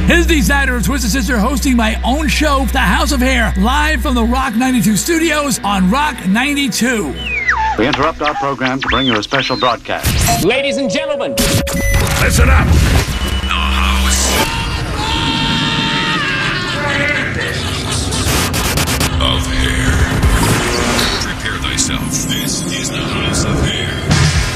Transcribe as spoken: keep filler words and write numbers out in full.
His Decider of Twisted Sister hosting my own show, The House of Hair, live from the Rock ninety-two studios on Rock ninety-two. We interrupt our program to bring you a special broadcast. Ladies and gentlemen, listen up.